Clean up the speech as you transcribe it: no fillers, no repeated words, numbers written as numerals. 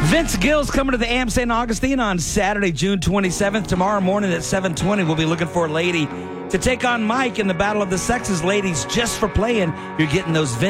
Vince Gill's coming to the Am St. Augustine on Saturday, June 27th. Tomorrow morning at 7:20, we'll be looking for a lady to take on Mike in the Battle of the Sexes. Ladies, just for playing, you're getting those Vince